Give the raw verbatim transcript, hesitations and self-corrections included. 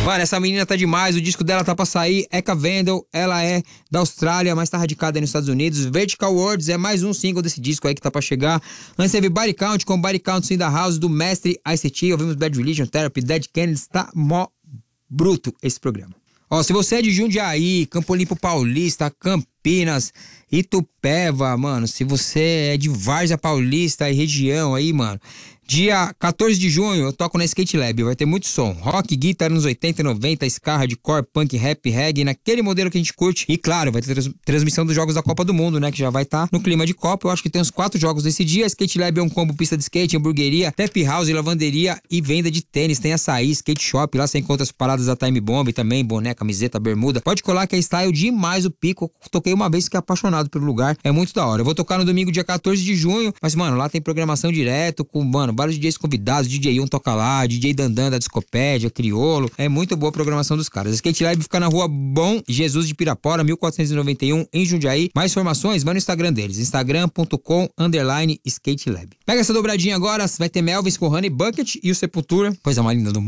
Mano, essa menina tá demais, o disco dela tá pra sair. Eka Vendel, ela é da Austrália, mas tá radicada aí nos Estados Unidos. Vertical Words é mais um single desse disco aí que tá pra chegar. Antes teve Body Count com Body Count in the House do mestre Ice T. Ouvimos Bad Religion, Therapy, Dead Kennedys. Tá mó bruto esse programa. Ó, se você é de Jundiaí, Campo Limpo Paulista, Campinas, Itupeva, mano, se você é de Várzea Paulista e região aí, mano, dia quatorze de junho eu toco na Skate Lab, vai ter muito som, rock, guitarra nos oitenta e noventa, ska, hardcore, punk, rap, reggae, naquele modelo que a gente curte. E claro, vai ter trans- transmissão dos jogos da Copa do Mundo, né, que já vai estar tá no clima de Copa. Eu acho que tem uns quatro jogos desse dia. Skate Lab é um combo pista de skate, hamburgueria, tap house, lavanderia e venda de tênis. Tem açaí, skate shop, lá você encontra as paradas da Time Bomb também, boné, camiseta, bermuda. Pode colar que é style demais o pico. Eu toquei uma vez, fiquei apaixonado pelo lugar, é muito da hora. Eu vou tocar no domingo, dia quatorze de junho, mas mano, lá tem programação direto com, mano, vários D Js convidados, D J um toca lá, D J Dandan da Discopédia, Criolo, é muito boa a programação dos caras. Skate Lab fica na rua Bom Jesus de Pirapora, mil quatrocentos e noventa e um, em Jundiaí. Mais informações, vai no Instagram deles, instagram ponto com underline skate lab. Pega essa dobradinha agora, vai ter Melvis com Honey Bucket e o Sepultura, coisa mais linda do mundo.